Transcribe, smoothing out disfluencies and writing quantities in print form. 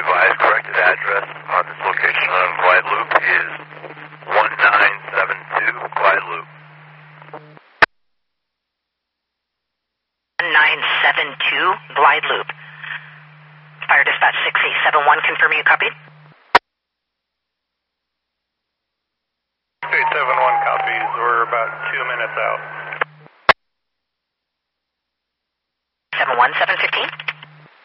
advise corrected address on this location on Glide Loop is 1972 Glide Loop. 1972 Glide Loop. Fire Dispatch 6871, confirm you copied? 6871 copies. We're about 2 minutes out. 71715?